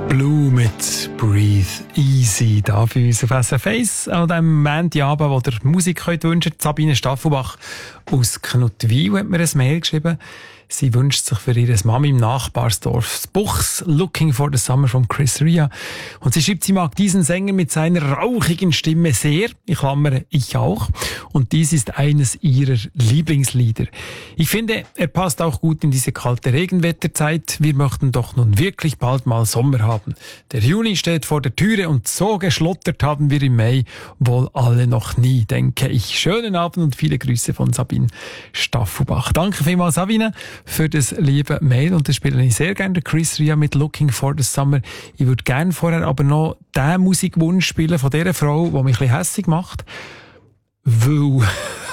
Blue mit Breathe Easy da bei uns auf SRF 1 an diesem Montagabend, wo ihr Musik wünschen könnt. Sabine Staffelbach aus Knuttwil hat mir ein Mail geschrieben. Sie wünscht sich für ihre Mami im Nachbarsdorf Buchs Looking for the Summer von Chris Rea. Und sie schreibt, sie mag diesen Sänger mit seiner rauchigen Stimme sehr. Ich klammere, ich auch. Und dies ist eines ihrer Lieblingslieder. Ich finde, er passt auch gut in diese kalte Regenwetterzeit. Wir möchten doch nun wirklich bald mal Sommer haben. Der Juni steht vor der Türe und so geschlottert haben wir im Mai wohl alle noch nie, denke ich. Schönen Abend und viele Grüße von Sabine Staffelbach. Danke vielmals, Sabine, für das liebe Mail, und das spiele ich sehr gerne, Chris Rea mit Looking for the Summer. Ich würde gerne vorher aber noch den Musikwunsch spielen von dieser Frau, die mich ein bisschen hässig macht, weil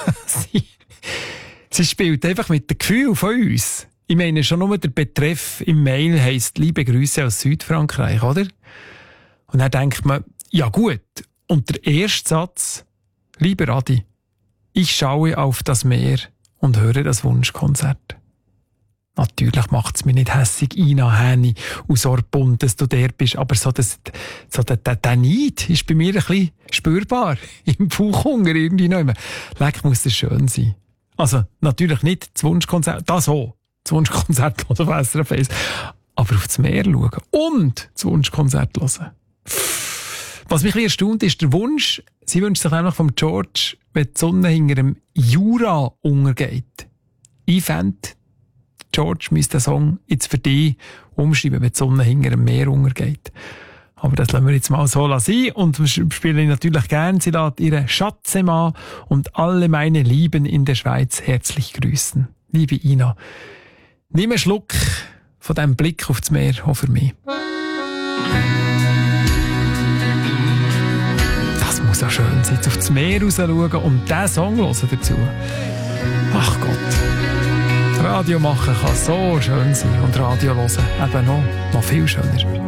sie spielt einfach mit dem Gefühl von uns. Ich meine, schon nur der Betreff im Mail heisst «Liebe Grüße aus Südfrankreich», oder? Und dann denkt man, ja gut, und der erste Satz, «Lieber Adi, ich schaue auf das Meer und höre das Wunschkonzert.» Natürlich macht es mich nicht hässig, Ina Häni aus Orpund, dass du der bist, aber der Neid ist bei mir ein bisschen spürbar. Im Bauchhunger irgendwie noch immer. Leck, muss das schön sein. Also, natürlich nicht das Wunschkonzert, das auch. Das Wunschkonzert hören auf SRF 1. Aber auf das Meer schauen und das Wunschkonzert hören. Was mich ein bisschen erstaunt, ist der Wunsch, sie wünscht sich nämlich vom George, wenn die Sonne hinter dem Jura untergeht. Ich fände, George müsste den Song jetzt für dich umschreiben, wenn die Sonne hinter dem Meer untergeht. Aber das lassen wir jetzt mal so sein. Und wir spielen natürlich gern. Sie lässt ihre Schatzemann und alle meine Lieben in der Schweiz herzlich grüßen. Liebe Ina, nimm einen Schluck von diesem Blick auf das Meer, auch für mich. Das muss auch schön sein, auf das Meer raus schauen und diesen Song hören dazu. Ach Gott. Radio machen kann so schön sein und Radio hören eben noch viel schöner.